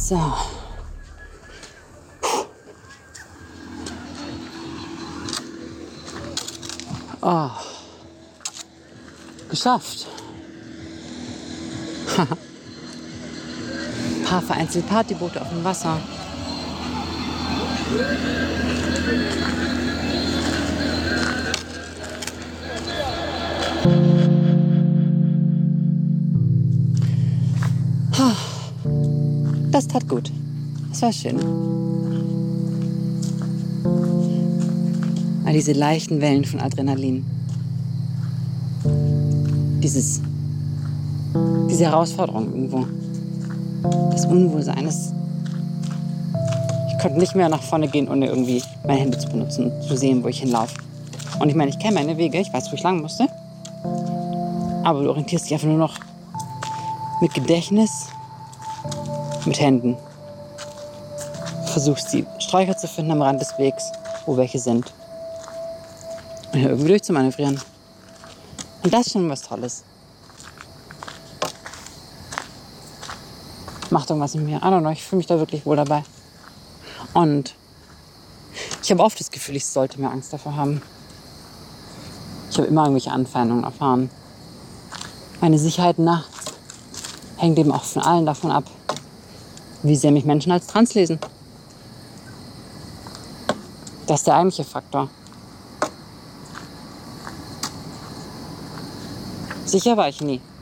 So. Oh. Geschafft. Ein paar vereinzelte Partyboote auf dem Wasser. Das tat gut. Das war schön. All diese leichten Wellen von Adrenalin. Diese Herausforderung irgendwo. Das Unwohlsein. Ich konnte nicht mehr nach vorne gehen, ohne irgendwie meine Hände zu benutzen und zu sehen, wo ich hinlaufe. Und ich meine, ich kenne meine Wege, ich weiß, wo ich lang musste. Aber du orientierst dich einfach nur noch mit Gedächtnis, mit Händen. Versuchst die Sträucher zu finden am Rand des Wegs, wo welche sind. Und irgendwie durchzumanövrieren. Und das ist schon was Tolles. Macht irgendwas in mir. I don't know, ich fühle mich da wirklich wohl dabei. Und ich habe oft das Gefühl, ich sollte mehr Angst davor haben. Ich habe immer irgendwelche Anfeindungen erfahren. Meine Sicherheit nachts hängt eben auch von allen davon ab, wie sehr mich Menschen als trans lesen. Das ist der eigentliche Faktor. Sicher war ich nie.